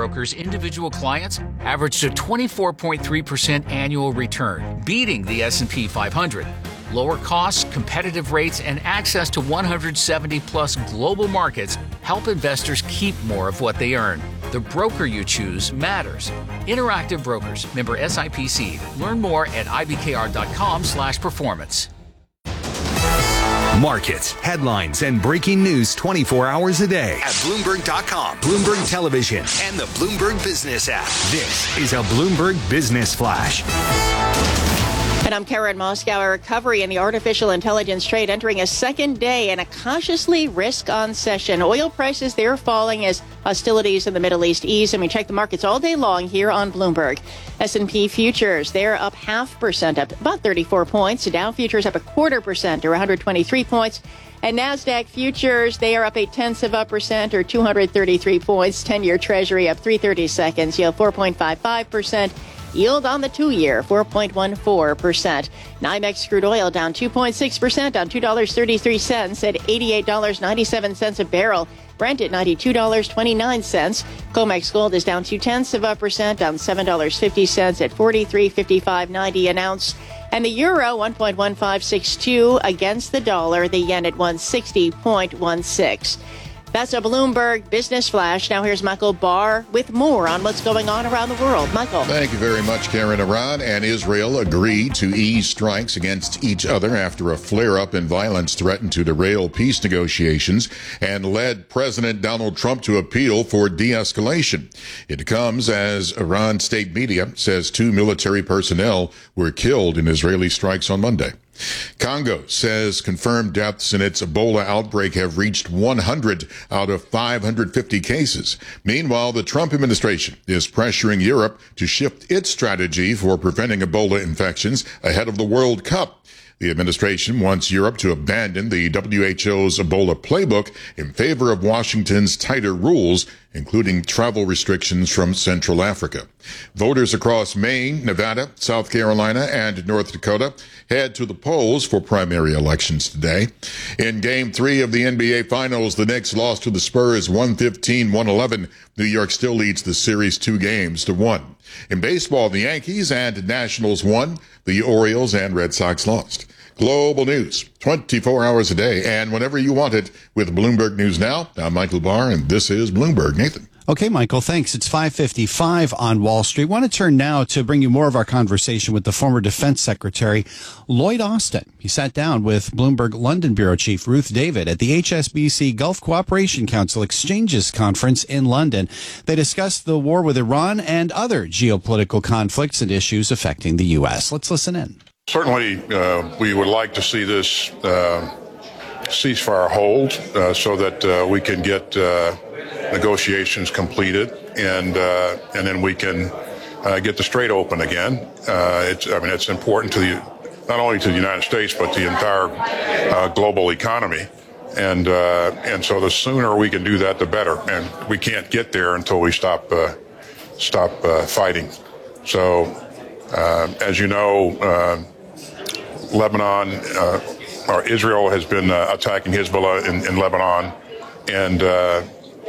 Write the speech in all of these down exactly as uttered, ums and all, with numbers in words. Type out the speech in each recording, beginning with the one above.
Brokers' individual clients averaged a twenty-four point three percent annual return, beating the S and P five hundred. Lower costs, competitive rates, and access to one hundred seventy plus global markets help investors keep more of what they earn. The broker you choose matters. Interactive Brokers, member S I P C. Learn more at I B K R dot com slash performance. Markets, headlines, and breaking news twenty-four hours a day at Bloomberg dot com, Bloomberg Television, and the Bloomberg Business app. This is a Bloomberg Business Flash. And I'm Karen Moskauer. Recovery in the artificial intelligence trade entering a second day in a cautiously risk-on session. Oil prices, they're falling as hostilities in the Middle East ease. And we check the markets all day long here on Bloomberg. S and P futures, they're up half percent, up about thirty-four points. Dow futures up a quarter percent, or one hundred twenty-three points. And NASDAQ futures, they are up eight tenths of a percent, or two hundred thirty-three points. ten-year Treasury up three thirty-seconds, yield four point five five percent. Yield on the two-year, four point one four percent. NYMEX crude oil down two point six percent on two dollars and thirty-three cents at eighty-eight dollars and ninety-seven cents a barrel. Brent at ninety-two dollars and twenty-nine cents. COMEX gold is down two-tenths of a percent on seven dollars and fifty cents at forty-three fifty-five ninety an ounce. And the euro, one point one five six two against the dollar. The yen at one sixty point one six. That's a Bloomberg Business Flash. Now here's Michael Barr with more on what's going on around the world. Michael. Thank you very much, Karen. Iran and Israel agreed to ease strikes against each other after a flare-up in violence threatened to derail peace negotiations and led President Donald Trump to appeal for de-escalation. It comes as Iran state media says two military personnel were killed in Israeli strikes on Monday. Congo says confirmed deaths in its Ebola outbreak have reached one hundred out of five hundred fifty cases. Meanwhile, the Trump administration is pressuring Europe to shift its strategy for preventing Ebola infections ahead of the World Cup. The administration wants Europe to abandon the W H O's Ebola playbook in favor of Washington's tighter rules, including travel restrictions from Central Africa. Voters across Maine, Nevada, South Carolina, and North Dakota head to the polls for primary elections today. In Game three of the N B A Finals, the Knicks lost to the Spurs one fifteen to one eleven. New York still leads the series two games to one. In baseball, the Yankees and Nationals won. The Orioles and Red Sox lost. Global news, twenty-four hours a day, and whenever you want it with Bloomberg News Now. I'm Michael Barr, and this is Bloomberg. Nathan. Okay, Michael, thanks. It's five fifty-five on Wall Street. I want to turn now to bring you more of our conversation with the former Defense Secretary, Lloyd Austin. He sat down with Bloomberg London Bureau Chief Ruth David at the H S B C Gulf Cooperation Council Exchanges Conference in London. They discussed the war with Iran and other geopolitical conflicts and issues affecting the U S. Let's listen in. Certainly, uh, we would like to see this uh, ceasefire hold uh, so that uh, we can get uh, negotiations completed, and uh, and then we can uh, get the Strait open again. Uh, it's, I mean, it's important to the not only to the United States but the entire uh, global economy, and uh, and so the sooner we can do that, the better. And we can't get there until we stop uh, stop uh, fighting. So, uh, as you know, uh, Lebanon uh, or Israel has been uh, attacking Hezbollah in, in Lebanon, and uh,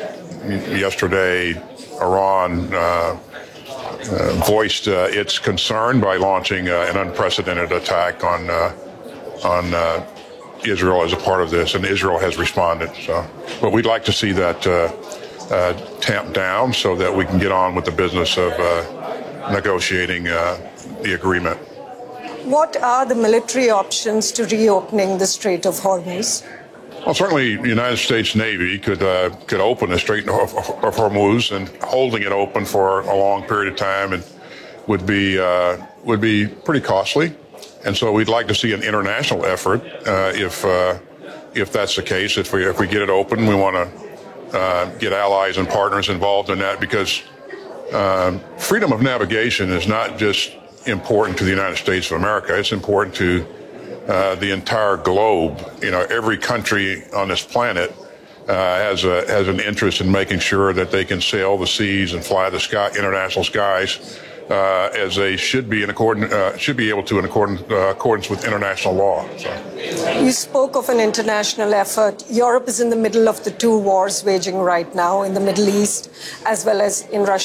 yesterday, Iran uh, uh, voiced uh, its concern by launching uh, an unprecedented attack on uh, on uh, Israel as a part of this, and Israel has responded. So, but we'd like to see that uh, uh, tamped down so that we can get on with the business of uh, negotiating uh, the agreement. What are the military options to reopening the Strait of Hormuz? Well, certainly the United States Navy could uh, could open the Strait of, of Hormuz, and holding it open for a long period of time and would be uh, would be pretty costly. And so we'd like to see an international effort uh, if uh, if that's the case. If we if we get it open, we want to uh, get allies and partners involved in that, because uh, freedom of navigation is not just important to the United States of America. It's important to uh, the entire globe. You know, every country on this planet uh, has a has an interest in making sure that they can sail the seas and fly the sky, international skies uh, as they should be in accordance uh, should be able to in accordance uh, accordance with international law. So. You spoke of an international effort. Europe is in the middle of the two wars waging right now in the Middle East as well as in Russia.